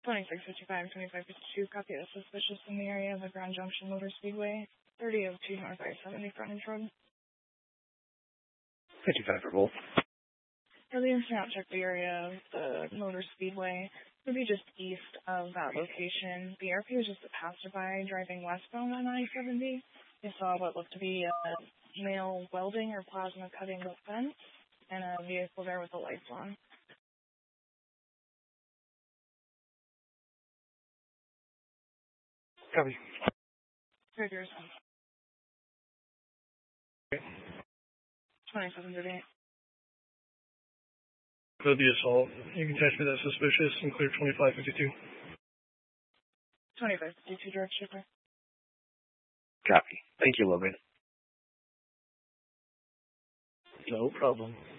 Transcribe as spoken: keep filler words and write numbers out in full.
twenty-six fifty-five, twenty-five fifty-two, copy a suspicious in the area of the Grand Junction Motor Speedway, thirty oh two North I seventy frontage road. fifty-five for both. For the instant check the area of the Motor Speedway, it would be just east of that location. The R P was just a passerby driving westbound on I seventy. They saw what looked to be a male welding or plasma cutting the fence and a vehicle there with the lights on. Copy. Here's yours. Okay. twenty-seven thirty-eight. For the assault, you can catch me that suspicious and clear twenty-five fifty-two. twenty-five fifty-two, direct shipper. Copy. Thank you, Logan. No problem.